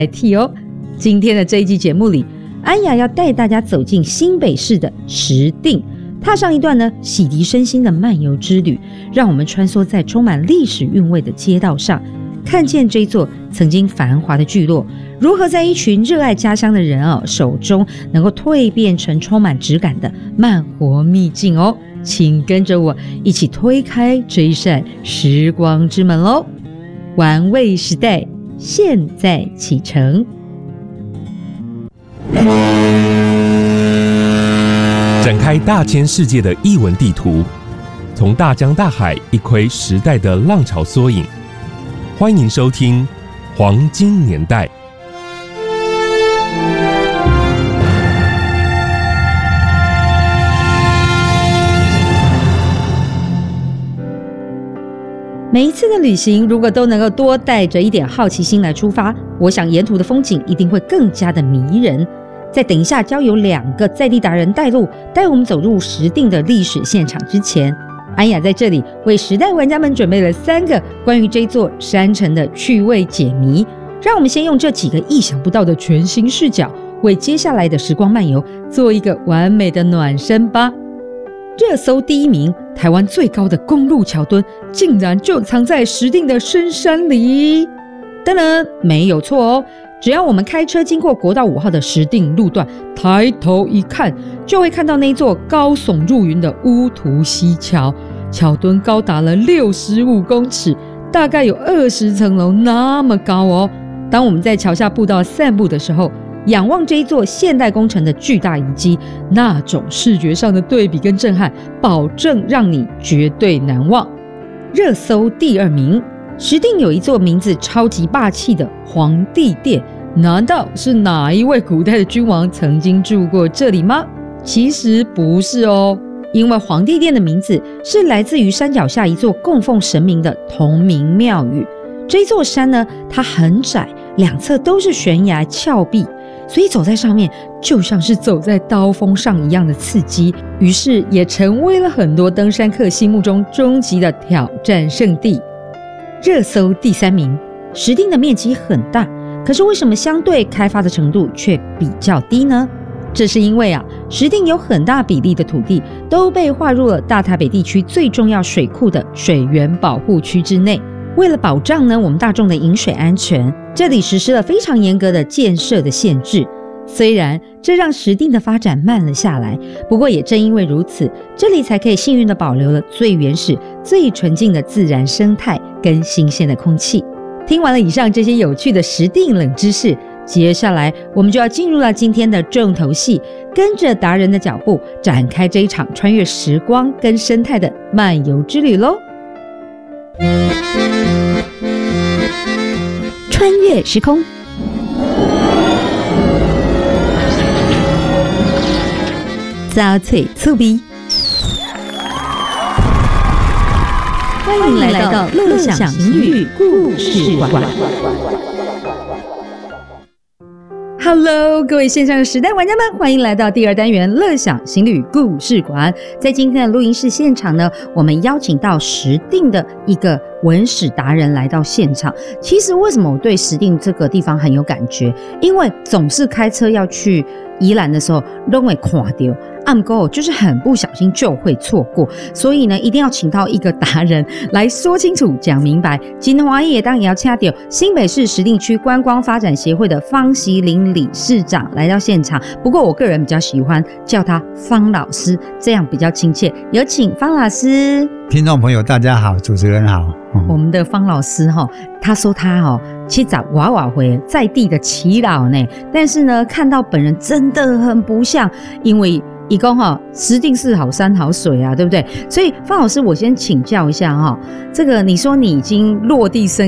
替哦。今天的这一集节目里，安雅要带大家走进新北市的石碇，踏上一段洗涤身心的漫游之旅，让我们穿梭在充满历史韵味的街道上，看见这座曾经繁华的聚落如何在一群热爱家乡的人手中能够蜕变成充满质感的慢活秘境哦。请跟着我一起推开这一扇时光之门咯。玩味时代现在启程。 展开大千世界的艺文地图，从大江大海一窥时代的浪潮缩影。欢迎收听《黄金年代》。 每一次的旅行，如果都能够多带着一点好奇心来出发，我想沿途的风景一定会更加的迷人。在等一下交由2个在地达人带路，带我们走入石碇的历史现场之前，安雅在这里为时代玩家们准备了3个关于这座山城的趣味解谜。让我们先用这几个意想不到的全新视角，为接下来的时光漫游做一个完美的暖身吧。热搜第1名，台湾最高的公路桥墩竟然就藏在石碇的深山里。当然没有错哦，只要我们开车经过国道5号的石碇路段，抬头一看，就会看到那座高耸入云的乌涂溪桥，桥墩高达了65公尺，大概有20层楼那么高哦。当我们在桥下步道散步的时候，仰望这一座现代工程的巨大遗迹，那种视觉上的对比跟震撼，保证让你绝对难忘。热搜第2名，石碇有一座名字超级霸气的皇帝殿，难道是哪一位古代的君王曾经住过这里吗？其实不是哦，因为皇帝殿的名字是来自于山脚下一座供奉神明的同名庙宇。这座山呢，它很窄，2侧都是悬崖峭壁，所以走在上面就像是走在刀锋上一样的刺激，于是也成为了很多登山客心目中终极的挑战圣地。热搜第3名，石碇的面积很大，可是为什么相对开发的程度却比较低呢？这是因为石碇有很大比例的土地都被划入了大台北地区最重要水库的水源保护区之内。为了保障我们大众的饮水安全，这里实施了非常严格的建设的限制。虽然这让石碇的发展慢了下来，不过也正因为如此，这里才可以幸运地保留了最原始、最纯净的自然生态跟新鲜的空气。听完了以上这些有趣的石碇冷知识，接下来我们就要进入了今天的重头戏，跟着达人的脚步，展开这一场穿越时光跟生态的漫游之旅咯。穿越时空，早翠醋鼻，欢迎来到乐享行旅故事馆。Hello， 各位线上的时代玩家们，欢迎来到第2单元乐享行旅故事馆。在今天的录音室现场呢，我们邀请到石碇的一个文史达人来到现场。其实为什么我对石碇这个地方很有感觉？因为总是开车要去宜兰的时候都会看到，不过就是很不小心就会错过，所以呢，一定要请到一个达人来说清楚、讲明白。今天欢迎也当然要请到新北市石碇区观光发展协会的方习玲理事长来到现场。不过我个人比较喜欢叫他方老师，这样比较亲切。有请方老师。 听众朋友大家好，主持人好。 我们的方老师他说他70瓦回在地的耆老呢，但是呢，看到本人真的很不像，因为一共石碇是好山好水啊，对不对？所以方老师，我先请教一下这个你说你已经落地生